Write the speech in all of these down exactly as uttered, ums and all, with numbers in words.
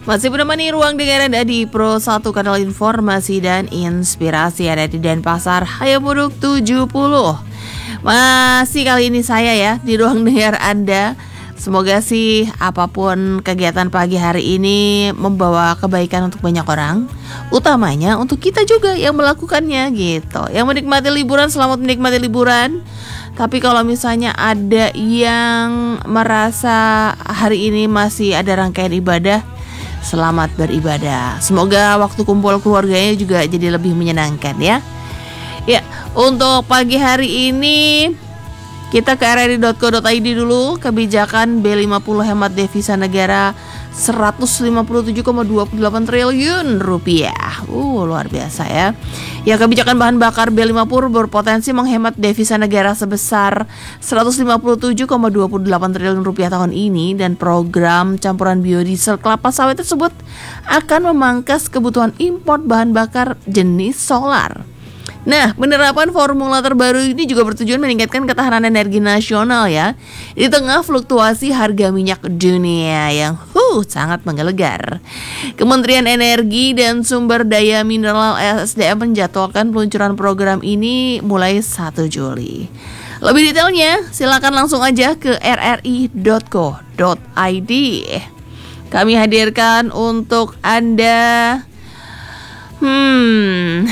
Masih menemani ruang dengar Anda di Pro satu Kanal Informasi dan Inspirasi, ada di Denpasar, Hayamuruk tujuh puluh. Masih kali ini saya ya di ruang dengar Anda. Semoga sih apapun kegiatan pagi hari ini membawa kebaikan untuk banyak orang, utamanya untuk kita juga yang melakukannya gitu. Yang menikmati liburan, selamat menikmati liburan. Tapi kalau misalnya ada yang merasa hari ini masih ada rangkaian ibadah, selamat beribadah. Semoga waktu kumpul keluarganya juga jadi lebih menyenangkan ya. Ya, untuk pagi hari ini kita ke r r i dot co dot i d dulu. Kebijakan B lima puluh hemat devisa negara seratus lima puluh tujuh koma dua delapan triliun rupiah. Uh, luar biasa ya. Ya, kebijakan bahan bakar B lima puluh berpotensi menghemat devisa negara sebesar seratus lima puluh tujuh koma dua delapan triliun rupiah tahun ini, dan program campuran biodiesel kelapa sawit tersebut akan memangkas kebutuhan impor bahan bakar jenis solar. Nah, penerapan formula terbaru ini juga bertujuan meningkatkan ketahanan energi nasional ya, di tengah fluktuasi harga minyak dunia yang huh, sangat menggelegar. Kementerian Energi dan Sumber Daya Mineral S D M menjadwalkan peluncuran program ini mulai satu Juli. Lebih detailnya, silakan langsung aja ke r r i dot co dot i d. Kami hadirkan untuk Anda. Hmm...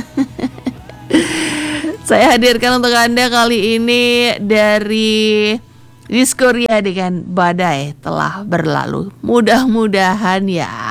Saya hadirkan untuk Anda kali ini dari Diskoria dengan Badai Telah Berlalu. Mudah-mudahan ya